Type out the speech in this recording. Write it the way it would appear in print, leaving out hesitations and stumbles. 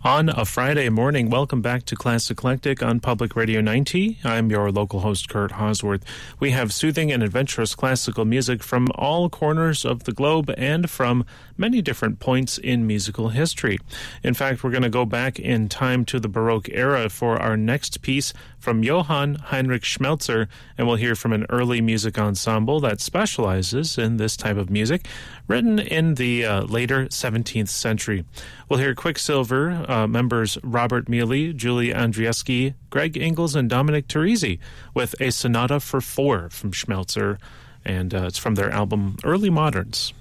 On a Friday morning, welcome back to Classic Eclectic on Public Radio 90. I'm your local host, Kurt Hosworth. We have soothing and adventurous classical music from all corners of the globe and from many different points in musical history. In fact, we're going to go back in time to the Baroque era for our next piece from Johann Heinrich Schmelzer, and we'll hear from an early music ensemble that specializes in this type of music, written in the later 17th century. We'll hear Quicksilver members Robert Mealy, Julie Andrieski, Greg Ingles, and Dominic Teresi with a Sonata for Four from Schmelzer, and it's from their album Early Moderns.